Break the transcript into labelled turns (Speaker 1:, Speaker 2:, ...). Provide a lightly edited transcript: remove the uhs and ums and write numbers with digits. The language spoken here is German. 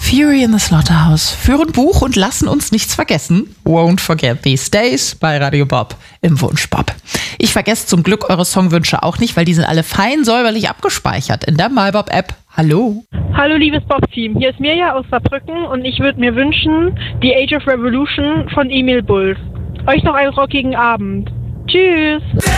Speaker 1: Fury in the Slaughterhouse führen Buch und lassen uns nichts vergessen. Won't Forget These Days bei Radio Bob im Wunschbob. Ich vergesse zum Glück eure Songwünsche auch nicht, weil die sind alle fein säuberlich abgespeichert in der MyBob-App. Hallo.
Speaker 2: Hallo liebes Bob-Team, hier ist Mirja aus Saarbrücken und ich würde mir wünschen, The Age of Revolution von Emil Bulls. Euch noch einen rockigen Abend. Tschüss.